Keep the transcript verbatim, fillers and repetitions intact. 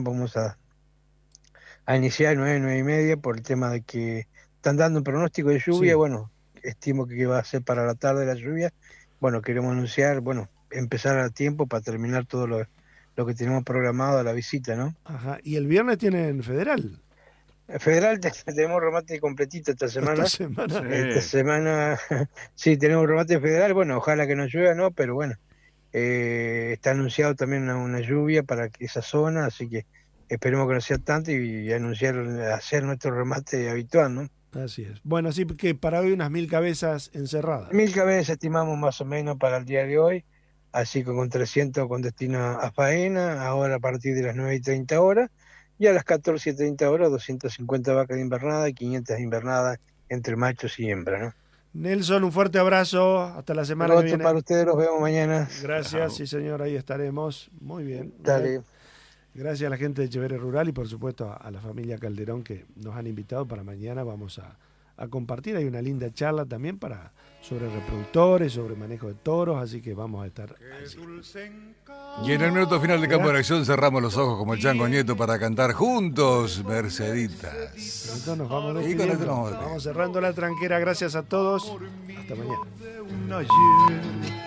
vamos a, a iniciar nueve, nueve y media por el tema de que están dando un pronóstico de lluvia, Sí. bueno, estimo que va a ser para la tarde la lluvia, bueno, queremos anunciar, bueno, empezar a tiempo para terminar todo lo, lo que tenemos programado a la visita, ¿no? Ajá. Y el viernes tienen Federal. Federal te- tenemos remate completito esta Esta semana. semana. Esta Sí. semana sí tenemos remate federal, bueno, ojalá que no llueva, ¿no? Pero bueno, eh, está anunciado también una, una lluvia para que esa zona, así que esperemos que no sea tanto y, y anunciar, hacer nuestro remate habitual, ¿no? Así es. Bueno, así que para hoy unas mil cabezas encerradas. Mil cabezas estimamos más o menos para el día de hoy, así que con trescientos con destino a faena, ahora a partir de las nueve y treinta horas, y a las catorce y treinta horas doscientas cincuenta vacas de invernada y quinientas invernadas entre machos y hembras, ¿no? Nelson, un fuerte abrazo. Hasta la semana El que otro viene. para ustedes, los vemos mañana. Gracias, sí señor, ahí estaremos. Muy bien. Dale. Gracias a la gente de Cheverre Rural y por supuesto a, a la familia Calderón que nos han invitado para mañana. Vamos a, a compartir. Hay una linda charla también para sobre reproductores, sobre manejo de toros, así que vamos a estar allí. Y en el minuto final de Campo de Acción cerramos los ojos como el Chango Nieto para cantar juntos Merceditas. Entonces nos vamos Y con esto despidiendo. nos vamos. Vamos cerrando la tranquera. Gracias a todos. Hasta mañana.